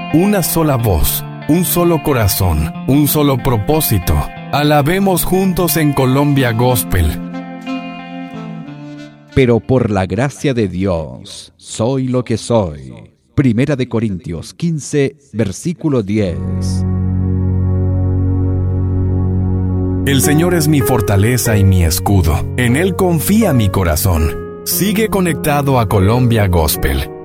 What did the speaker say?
Una sola voz, un solo corazón, un solo propósito. Alabemos juntos en Colombia Gospel. Pero por la gracia de Dios, soy lo que soy. Primera de Corintios 15, versículo 10. El Señor es mi fortaleza y mi escudo. En Él confía mi corazón. Sigue conectado a Colombia Gospel.